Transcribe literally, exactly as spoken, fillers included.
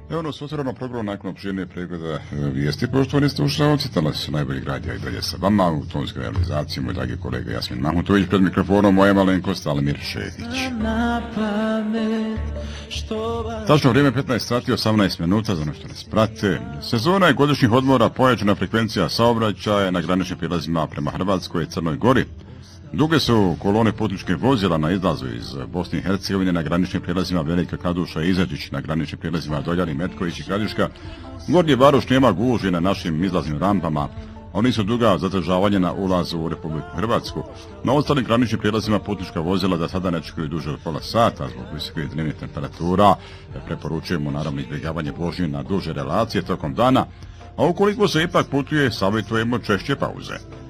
Evo nas otvoreno program nakon opširne pregleda vijesti. Poštovani slušalci, tala se najbolji građa i dalje sa vama u tonskoj realizaciji. Moj dragi kolega Jasmin Mahmutović, pred mikrofonom moja malenkost Alemir Šehić. Tačno vrijeme petnaest sati osamnaest minuta za ono što nas prate. Sezona je godišnjih odmora, pojačana frekvencija saobraćaja na graničnim prijelazima prema Hrvatskoj i Crnoj Gori. Duge su kolone putničkih vozila na izlazu iz Bosne i Hercegovine na graničnim prijelazima Velika Kladuša i Izečić, na graničnim prijelazima Doljani, Metković i Gradiška. Gornji Varoš nema gužve na našim izlaznim rampama. Oni su duga zadržavanja na ulazu u Republiku Hrvatsku. Na ostalim graničnim prijelazima putnička vozila da sada ne čekaju duže od pola sata zbog visoke dnevnih temperatura. Preporučujemo naravno izbjegavanje vožnje na duže relacije tokom dana, a ukoliko se ipak putuje, savjetujemo češće pauze.